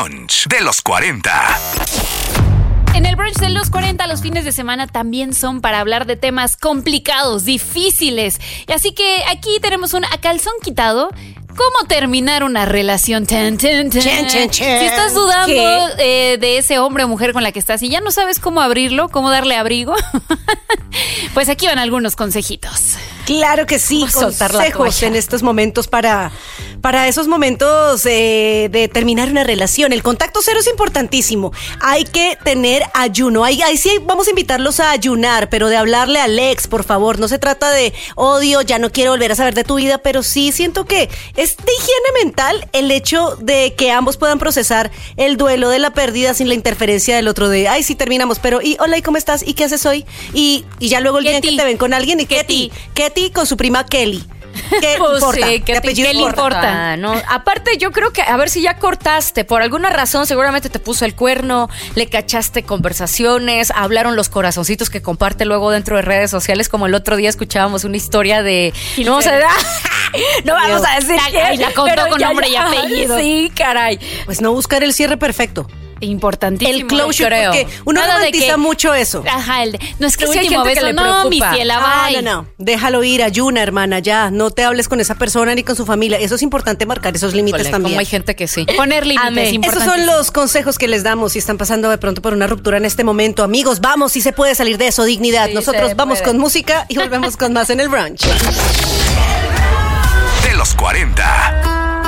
brunch de los 40. En el brunch de los 40, los fines de semana también son para hablar de temas complicados, difíciles. Y así que aquí tenemos a calzón quitado. ¿Cómo terminar una relación? Si estás dudando de ese hombre o mujer con la que estás y ya no sabes cómo abrirlo, cómo darle abrigo, pues aquí van algunos consejitos. Claro que sí, consejos en estos momentos para esos momentos de terminar una relación. El contacto cero es importantísimo. Hay que tener ayuno. Ahí sí vamos a invitarlos a ayunar, pero de hablarle al ex, por favor. No se trata de odio, ya no quiero volver a saber de tu vida, pero sí siento que es de higiene mental el hecho de que ambos puedan procesar el duelo de la pérdida sin la interferencia del otro de, ay, sí terminamos, pero y hola, ¿y cómo estás? ¿Y qué haces hoy? Y ya luego el día que te ven con alguien y Ketty con su prima Kelly. ¿Qué pues importa? Sí, ¿qué le importa? No, aparte, yo creo que a ver si ya cortaste. Por alguna razón, seguramente te puso el cuerno, le cachaste conversaciones, hablaron los corazoncitos que comparte luego dentro de redes sociales. Como el otro día escuchábamos una historia de. No vamos a decir que la contó con nombre y apellido. Sí, caray. Pues no buscar el cierre perfecto. Importantísimo. El closure, creo. Porque uno romantiza mucho eso. Ajá, no es que último beso, no, mi ciela, bye. No. Déjalo ir, ayuna, hermana, ya. No te hables con esa persona ni con su familia. Eso es importante, marcar esos límites también. Como hay gente que sí. Poner límites, esos son los consejos que les damos si están pasando de pronto por una ruptura en este momento. Amigos, vamos, si se puede salir de eso, dignidad. Sí, nosotros vamos con música y volvemos con más en el brunch. De los 40.